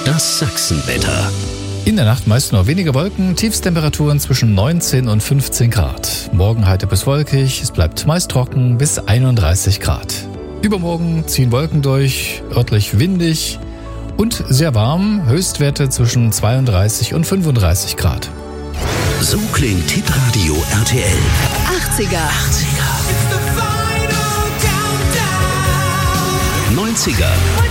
Das Sachsenwetter. In der Nacht meist nur wenige Wolken, Tiefstemperaturen zwischen 19 und 15 Grad. Morgen heiter bis wolkig, es bleibt meist trocken bis 31 Grad. Übermorgen ziehen Wolken durch, örtlich windig und sehr warm, Höchstwerte zwischen 32 und 35 Grad. So klingt Hitradio RTL. 80er. 90er.